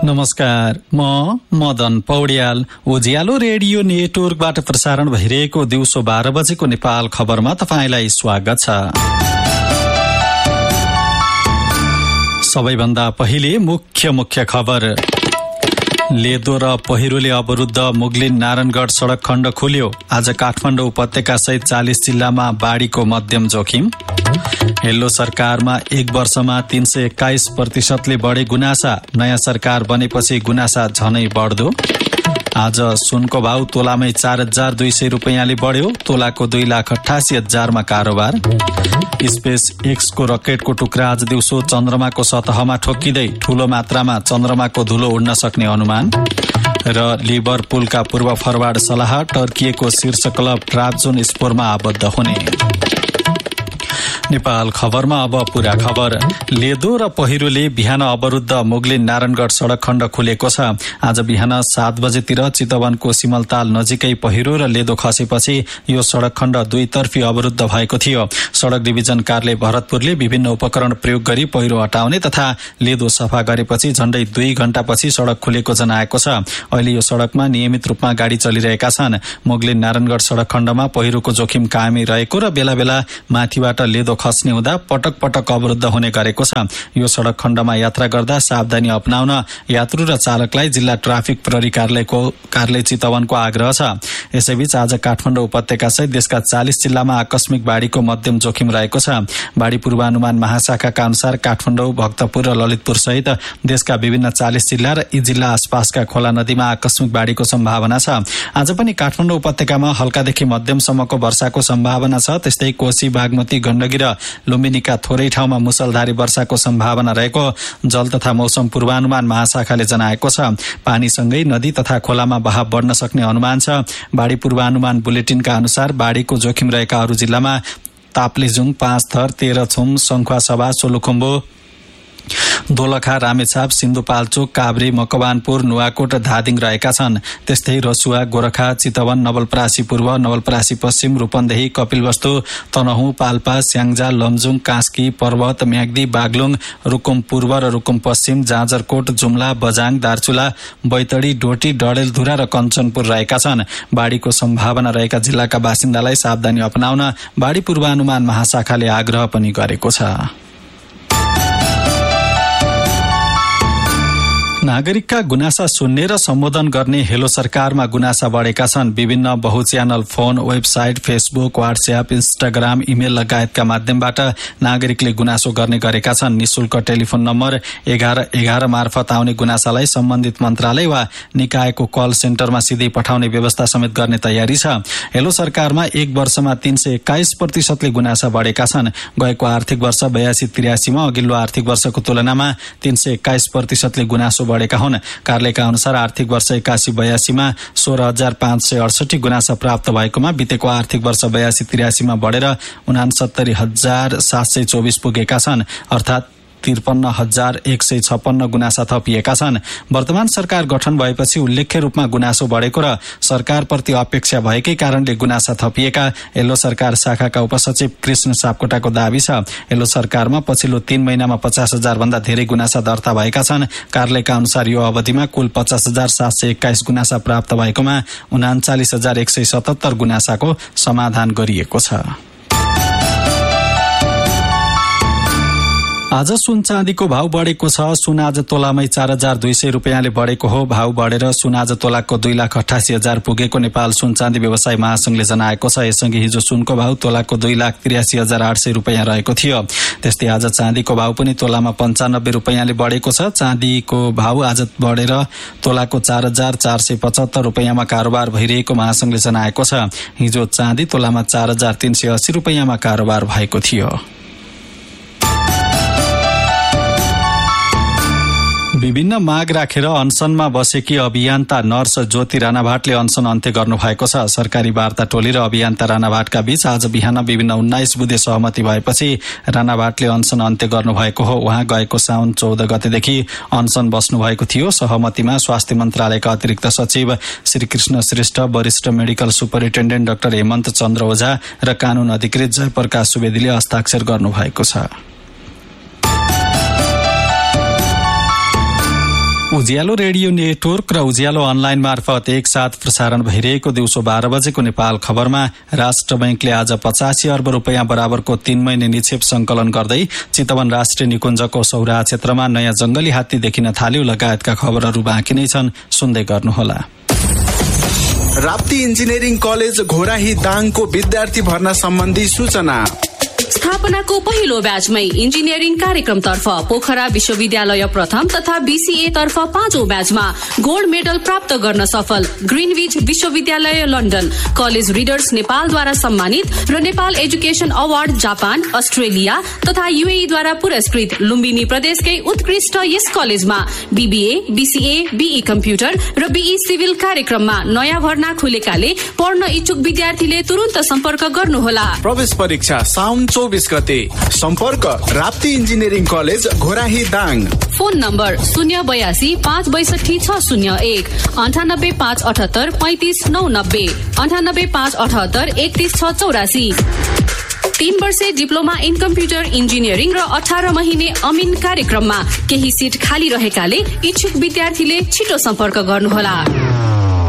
नमस्कार, म मदन पौड्याल। उज्यालो रेडियो नेटवर्कबाट प्रसारण भइरहेको दिउँसो 12 बजेको नेपाल खबरमा तपाईलाई स्वागत छ। सबैभन्दा पहिले मुख्य खबर। लेदो र पहिरोले अवरुद्ध मुगलिन नारायणगढ सडक खण्ड खुल्यो। आज काठमाडौँ उपत्यका सहित 40 जिल्लामा बाढीको मध्यम जोखिम। हेलो सरकारमा 1 वर्षमा 321% बढे गुनासा। नयाँ सरकार बनेपछि गुनासा झनै बढ्दो। आज सुनको भाउ तोलामै 4,200 रुपियाँले बढ्यो। तोलाको 2,88,000मा कारोबार। स्पेस एक्स को रकेटको टुक्रा आज दिउँसो चन्द्रमाको सतहमा ठोक्किँदै ठूलो मात्रामा चन्द्रमाको धुलो उड्न सक्ने अनुमान। र लिभरपुलका पूर्व फरवार्ड सलाह टर्किएको शीर्ष क्लब ट्राब्जोनस्पोरमा आबद्ध हुने। नेपाल खबरमा अब पूरा खबर। लेदो र पहिरोले बिहान अवरुद्ध मुगलिन नारायणगढ सडक खण्ड खुलेको छ। आज बिहान 7 बजेतिर चितवनको सिमलताल नजिकै पहिरो र लेदो खसेपछि यो सडक खण्ड दुईतर्फी अवरुद्ध भएको थियो। सडक डिभिजन कार्यालय भरतपुरले विभिन्न उपकरण प्रयोग गरी पहिरो हटाउने तथा लेदो सफा गरेपछि झण्डै 2 घण्टापछि सडक खुलेको जनाएको छ। अहिले यो सडकमा नियमित रूपमा गाडी चलिरहेका छन्। मुगलिन नारायणगढ सडक खण्डमा पहिरोको जोखिम कायमै रहेको र बेला बेला माथिबाट लेदो खस्ने हुँदा पटक पटक अवरुद्ध हुने गरेको छ। यो सडक खण्डमा यात्रा गर्दा सावधानी अपनाउन यात्रु र चालकलाई जिल्ला ट्राफिक प्रहरी कार्यालय चितवनको आग्रह छ। यसैबीच आज काठमाडौँ उपत्यका सहित देशका 40 जिल्लामा आकस्मिक बाढीको मध्यम जोखिम रहेको छ। बाढी पूर्वानुमान महाशाखाका अनुसार काठमाडौँ, भक्तपुर र ललितपुर सहित देशका विभिन्न 40 जिल्ला र यी जिल्ला आसपासका खोला नदीमा आकस्मिक बाढीको सम्भावना छ। आज पनि काठमाडौँ उपत्यकामा हल्कादेखि मध्यमसम्मको वर्षाको सम्भावना छ। त्यस्तै कोशी, बागमती, गण्डकी र लुम्बिनीका थोरै ठाउँमा मुसलधारी वर्षाको सम्भावना रहेको जल तथा मौसम पूर्वानुमान महाशाखाले जनाएको छ। पानीसँगै नदी तथा खोलामा बहाव बढ्न सक्ने अनुमान छ। बाढी पूर्वानुमान बुलेटिनका अनुसार बाढीको जोखिम रहेका अरू जिल्लामा ताप्लेजुङ, पाँचथर, तेह्रथुम, सङ्खुवासभा, सोलुखुम्बु, दोलखा, रामेछाप, सिन्धुपाल्चोक, काभ्रे, मकवानपुर, नुवाकोट र धादिङ रहेका छन्। त्यस्तै रसुवा, गोरखा, चितवन, नवलपरासी पूर्व, नवलपरासी पश्चिम, रूपन्देही, कपिलवस्तु, तनहुँ, पाल्पा, स्याङ्जा, लमजुङ, कास्की, पर्वत, म्याग्दी, बागलुङ, रुकुम पूर्व र रुकुम पश्चिम, जाजरकोट, जुम्ला, बजाङ, दार्चुला, बैतडी, डोटी, डडेलधुरा र कञ्चनपुर रहेका छन्। बाढीको सम्भावना रहेका जिल्लाका बासिन्दालाई सावधानी अपनाउन बाढी पूर्वानुमान महाशाखाले आग्रह पनि गरेको छ। नागरिकका गुनासा सुन्ने र सम्बोधन गर्ने हेलो सरकारमा गुनासा बढेका छन्। विभिन्न बहुच्यानल phone, website, Facebook, WhatsApp, Instagram, email लगायतका माध्यमबाट नागरिकले गुनासो गर्ने गरेका छन्। निशुल्क टेलिफोन नम्बर 1111 मार्फत आउने गुनासालाई सम्बन्धित मन्त्रालय वा निकायको कल सेन्टरमा सिधै पठाउने व्यवस्था समेत गर्ने तयारी छ। हेलो सरकारमा 1 वर्षमा 321% गुनासा बढेका छन्। गएको आर्थिक वर्ष 82-83मा अघिल्लो आर्थिक वर्षको तुलनामा 321% गुनासो बढेका हुन्। कार्यालयका अनुसार आर्थिक वर्ष 81-82मा 16,568 गुनासा प्राप्त भएकोमा बितेको आर्थिक वर्ष 82-83मा बढेर 69,724 पुगेका छन्। अर्थात् 53,156 गुनासा थपिएका छन्। वर्तमान सरकार गठन भएपछि उल्लेख्य रूपमा गुनासो बढेको र सरकारप्रति अपेक्षा भएकै कारणले गुनासा थपिएका हेलो सरकार शाखाका उपसचिव कृष्ण सापकोटाको दावी छ। हेलो सरकारमा पछिल्लो 3 महिनामा 50,000 भन्दा धेरै गुनासा दर्ता भएका छन्। कार्यालयका अनुसार यो अवधिमा कुल 50,721 गुनासा प्राप्त भएकोमा 39,177 गुनासाको समाधान गरिएको छ। आज सुन चाँदीको भाव बढेको छ। सुन आज तोलामै 4,200 रुपियाँले बढेको हो। भाव बढेर सुन आज तोलाको 2,88,000 पुगेको नेपाल सुन चाँदी व्यवसाय महासंघले जनाएको छ। यससँगै हिजो सुनको भाव तोलाको 2,83,800 रुपियाँ रहेको थियो। त्यस्तै आज चाँदीको भाव पनि तोलामा 95 रुपियाँले बढेको छ। चाँदीको भाव आज बढेर तोलाको 4,475 रुपियाँमा कारोबार भइरहेको महासंघले जनाएको छ। हिजो चाँदी तोलामा 4,380 रुपियाँमा कारोबार भएको थियो। विभिन्न माग राखेर अनसनमा बसेकी अभियन्ता नर्स ज्योति राणाभाटले अनसन अन्त्य गर्नु भएको छ। सरकारी वार्ता टोली र अभियन्ता राणाभाटका बीच आज बिहान विभिन्न 19 बुँदे सहमति भएपछि राणाभाटले अनसन अन्त्य गर्नु भएको हो। उहाँ गएको साउन 14 गतेदेखि अनसन बस्नु भएको थियो। सहमतिमा स्वास्थ्य मन्त्रालयका अतिरिक्त सचिव श्री कृष्ण श्रेष्ठ, वरिष्ठ मेडिकल सुपरिन्टेन्डेन्ट डाक्टर हेमन्त चन्द्र ओझा र कानून अधिकृत जयप्रकाश सुवेदीले हस्ताक्षर गर्नु भएको छ। उज्यालो रेडियो नेटवर्क र उज्यालो अनलाइन मार्फत एकसाथ प्रसारण भइरहेको दिउँसो 12 बजेको नेपाल खबरमा राष्ट्र बैंकले आज 85 अर्ब रुपियाँ बराबरको 3 महिने निक्षेप संकलन गर्दै चितवन राष्ट्रिय निकुञ्जको सौराहा क्षेत्रमा नयाँ जंगली हात्ती देखिन थाल्यो लगायतका खबरहरू बाँकी नै छन्, सुन्दै गर्नुहोला। राप्ती इन्जिनियरिङ कलेज घोराही दाङको विद्यार्थी भर्ना सम्बन्धी सूचना। स्थापनाको पहिलो ब्याचमै इन्जिनियरिङ कार्यक्रमतर्फ पोखरा विश्वविद्यालय प्रथम तथा बीसीए तर्फ 5औं ब्याचमा गोल्ड मेडल प्राप्त गर्न सफल ग्रीनविच विश्वविद्यालय लन्डन, कलेज रिडर्स नेपालद्वारा सम्मानित र Nepal education award Japan, Australia तथा युएईद्वारा पुरस्कृत लुम्बिनी प्रदेशकै उत्कृष्ट यस कलेजमा बीबीए, बीसीए, बीई कम्प्युटर र बीई सिभिल कार्यक्रममा नयाँ भर्ना खुलेकाले पढ्न इच्छुक विद्यार्थीले तुरुन्त सम्पर्क गर्नुहोला। प्रवेश परीक्षा साउन 24 गते। सम्पर्क Rapti engineering college Ghorahi Dang. Phone number 082 562 601 98 578 35 990 98 578 31 684। 3 वर्षे डिप्लोमा इन कम्प्युटर इन्जिनियरिङ र 18 महिने अमिन कार्यक्रममा केही सिट खाली रहेकाले इच्छुक विद्यार्थीले छिटो सम्पर्क गर्नुहोला।